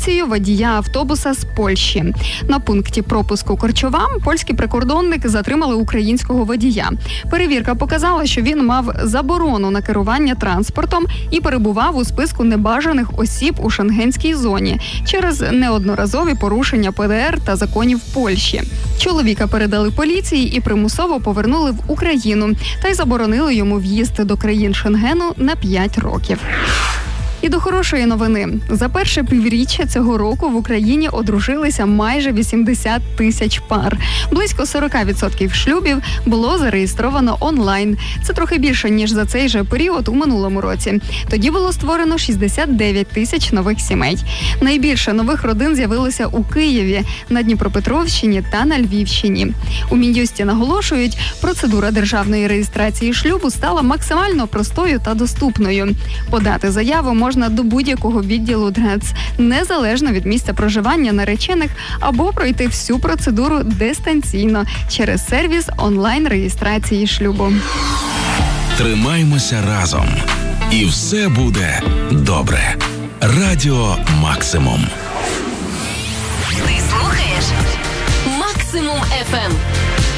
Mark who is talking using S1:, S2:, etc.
S1: поліцією водія автобуса з Польщі. На пункті пропуску Корчова польські прикордонники затримали українського водія. Перевірка показала, що він мав заборону на керування транспортом і перебував у списку небажаних осіб у шенгенській зоні через неодноразові порушення ПДР та законів Польщі. Чоловіка передали поліції і примусово повернули в Україну та й заборонили йому в'їзд до країн Шенгену на 5 років. І до хорошої новини. За перше півріччя цього року в Україні одружилися майже 80 тисяч пар. Близько 40% шлюбів було зареєстровано онлайн. Це трохи більше, ніж за цей же період у минулому році. Тоді було створено 69 тисяч нових сімей. Найбільше нових родин з'явилося у Києві, на Дніпропетровщині та на Львівщині. У Мін'юсті наголошують, процедура державної реєстрації шлюбу стала максимально простою та доступною. Подати заяву можна до будь-якого відділу ДРЕЦ, незалежно від місця проживання наречених, або пройти всю процедуру дистанційно через сервіс онлайн-реєстрації шлюбу.
S2: Тримаймося разом. І все буде добре. Радіо Максимум.
S3: Ти слухаєш Максимум FM.